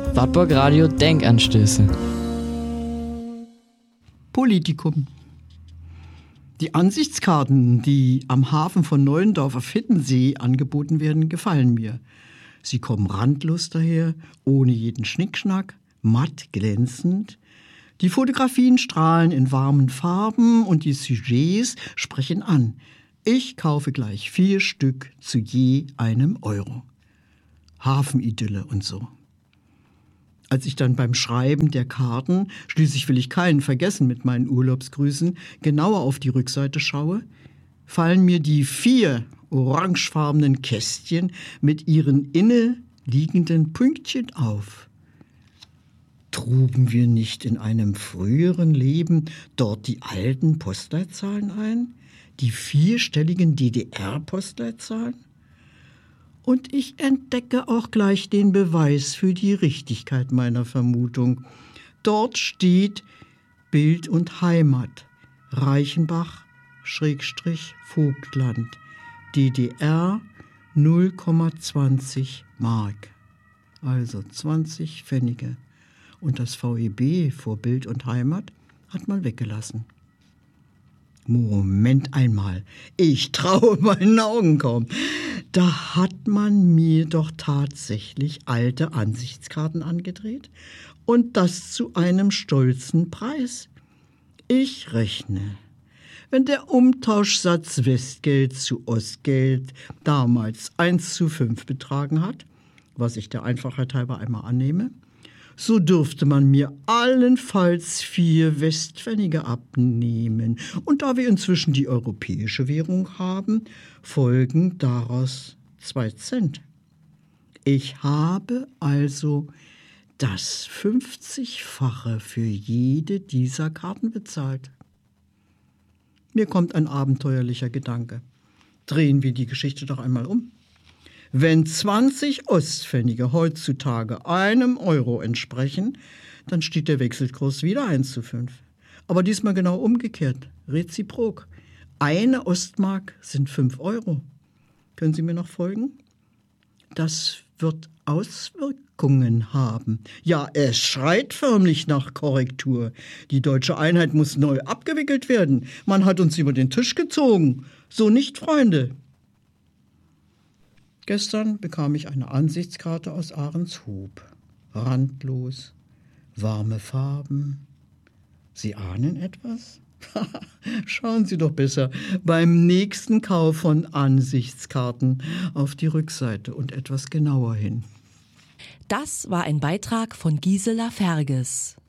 Wartburg Radio Denkanstöße. Politikum. Die Ansichtskarten, die am Hafen von Neuendorf auf Hittensee angeboten werden, gefallen mir. Sie kommen randlos daher, ohne jeden Schnickschnack, matt glänzend. Die Fotografien strahlen in warmen Farben und die Sujets sprechen an. Ich kaufe gleich 4 Stück zu je einem Euro. Hafenidylle und so. Als ich dann beim Schreiben der Karten, schließlich will ich keinen vergessen mit meinen Urlaubsgrüßen, genauer auf die Rückseite schaue, fallen mir die 4 orangefarbenen Kästchen mit ihren inne liegenden Pünktchen auf. Trugen wir nicht in einem früheren Leben dort die alten Postleitzahlen ein? Die 4-stelligen DDR-Postleitzahlen? Und ich entdecke auch gleich den Beweis für die Richtigkeit meiner Vermutung. Dort steht Bild und Heimat, Reichenbach/Vogtland, DDR 0,20 Mark, also 20 Pfennige. Und das VEB vor Bild und Heimat hat man weggelassen. Moment einmal, ich traue meinen Augen kaum. Da hat man mir doch tatsächlich alte Ansichtskarten angedreht und das zu einem stolzen Preis. Ich rechne. Wenn der Umtauschsatz Westgeld zu Ostgeld damals 1:5 betragen hat, was ich der Einfachheit halber einmal annehme, so dürfte man mir allenfalls 4 Westpfennige abnehmen. Und da wir inzwischen die europäische Währung haben, folgen daraus 2 Cent. Ich habe also das 50-fache für jede dieser Karten bezahlt. Mir kommt ein abenteuerlicher Gedanke. Drehen wir die Geschichte doch einmal um. Wenn 20 Ostpfennige heutzutage einem Euro entsprechen, dann steht der Wechselkurs wieder 1:5. Aber diesmal genau umgekehrt, reziprok. 1 Ostmark sind 5 Euro. Können Sie mir noch folgen? Das wird Auswirkungen haben. Ja, es schreit förmlich nach Korrektur. Die deutsche Einheit muss neu abgewickelt werden. Man hat uns über den Tisch gezogen. So nicht, Freunde. Gestern bekam ich eine Ansichtskarte aus Ahrenshoop. Randlos, warme Farben. Sie ahnen etwas? Schauen Sie doch besser beim nächsten Kauf von Ansichtskarten auf die Rückseite und etwas genauer hin. Das war ein Beitrag von Gisela Ferges.